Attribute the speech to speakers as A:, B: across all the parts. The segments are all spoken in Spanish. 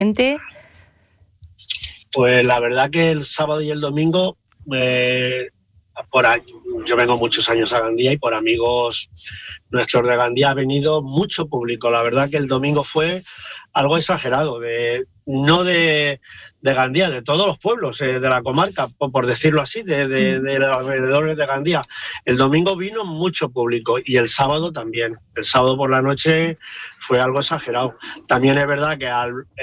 A: gente?
B: Pues la verdad que el sábado y el domingo, yo vengo muchos años a Gandía y por amigos nuestros de Gandía ha venido mucho público. La verdad que el domingo fue algo exagerado, no de Gandía, de todos los pueblos de la comarca, por decirlo así, de los alrededores de Gandía. El domingo vino mucho público y el sábado también. El sábado por la noche fue algo exagerado. También es verdad que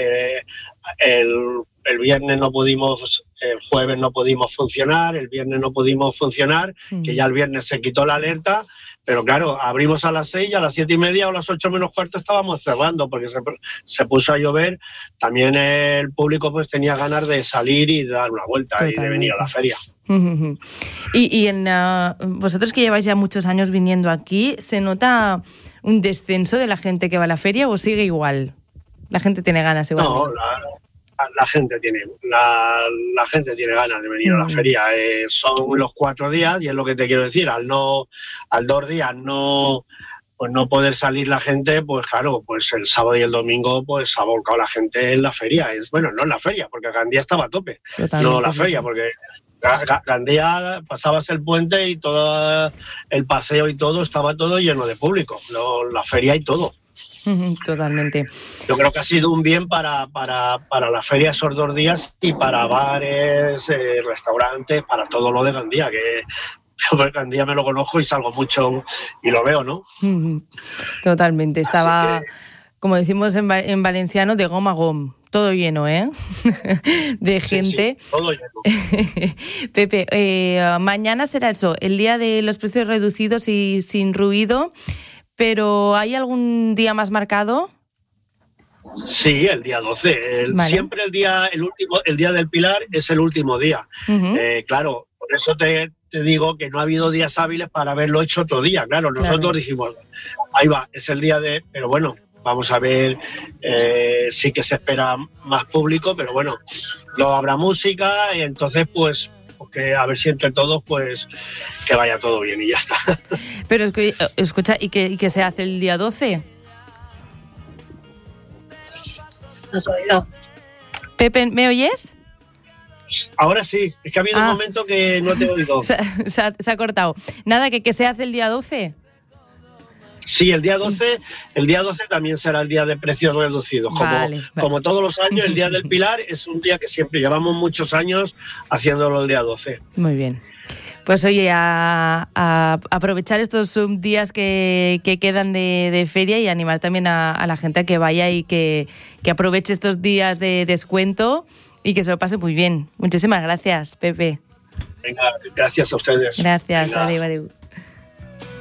B: el viernes no pudimos, el jueves no pudimos funcionar, el viernes no pudimos funcionar, que ya el viernes se quitó la alerta, pero claro, abrimos a las 6 y a las 7:30 o las 8 menos cuarto estábamos cerrando porque se puso a llover. También el público pues tenía ganas de salir y dar una vuelta. Totalmente. Y de venir a la feria.
A: Y vosotros que lleváis ya muchos años viniendo aquí, ¿se nota un descenso de la gente que va a la feria o sigue igual? ¿La gente tiene ganas igual?
B: No, la gente tiene ganas de venir a la feria. Son los 4 días y es lo que te quiero decir. Al 2 días no poder salir la gente, pues claro, pues el sábado y el domingo pues ha volcado la gente en la feria. No en la feria, porque Gandía estaba a tope. Totalmente, no la feria, porque Gandía pasabas el puente y todo el paseo y todo estaba todo lleno de público. La feria y todo.
A: Totalmente.
B: Yo creo que ha sido un bien para la feria esos 2 días y para bares, restaurantes, para todo lo de Gandía, que yo en Gandía me lo conozco y salgo mucho y lo veo, ¿no?
A: Totalmente. Estaba, como decimos en valenciano, de gom a gom. Todo lleno, ¿eh? De gente.
B: Sí, todo lleno.
A: Pepe, mañana será eso, el día de los precios reducidos y sin ruido. ¿Pero hay algún día más marcado?
B: Sí, el día 12. Vale. Siempre el día del Pilar es el último día. Uh-huh. Claro, por eso te digo que no ha habido días hábiles para haberlo hecho otro día. Claro, nosotros dijimos, ahí va, es el día de... Pero bueno, vamos a ver, sí que se espera más público, pero bueno, luego habrá música y entonces pues... que a ver si entre todos pues que vaya todo bien y ya está.
A: Pero escucha, ¿y qué se hace el día 12?
C: No soy yo.
A: Pepe, ¿me oyes?
B: Ahora sí, es que ha habido un momento que no te he oído.
A: Se ha cortado. Nada, ¿qué se hace el día 12?
B: Sí, el día 12 también será el día de precios reducidos. Como todos los años, el día del Pilar es un día que siempre llevamos muchos años haciéndolo el día 12.
A: Muy bien. Pues oye, a aprovechar estos días que quedan de feria y animar también a la gente a que vaya y que aproveche estos días de descuento y que se lo pase muy bien. Muchísimas gracias, Pepe.
B: Venga, gracias a ustedes.
A: Gracias, adiós.